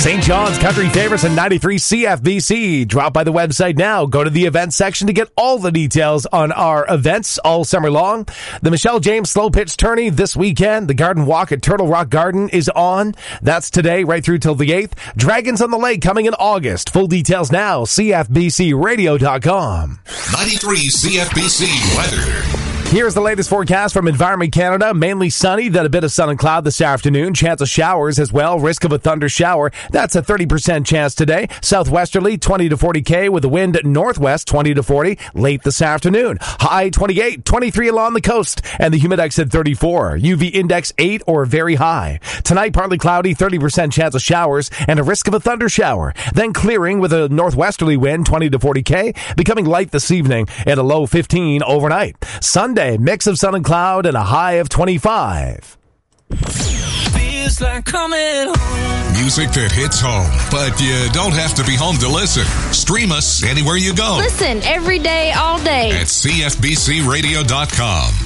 St. John's Country Favorites and 93 CFBC. Drop by the website now. Go to the events section to get all the details on our events all summer long. The Michelle James Slow Pitch Tourney this weekend. The Garden Walk at Turtle Rock Garden is on. That's today right through till the 8th. Dragons on the Lake coming in August. Full details now. CFBCradio.com. 93 CFBC weather. Here's the latest forecast from Environment Canada. Mainly sunny, then a bit of sun and cloud this afternoon. Chance of showers as well. Risk of a thunder shower. That's a 30% chance today. Southwesterly, 20 to 40 K with the wind northwest, 20 to 40 late this afternoon. High 28, 23 along the coast, and the humidex at 34. UV index 8 or very high. Tonight, partly cloudy, 30% chance of showers, and a risk of a thunder shower. Then clearing with a northwesterly wind, 20 to 40 K, becoming light this evening at a low 15 overnight. Sunday, mix of sun and cloud and a high of 25. Feels like coming home. Music that hits home, but you don't have to be home to listen. Stream us anywhere you go. Listen every day, all day. At CFBCradio.com.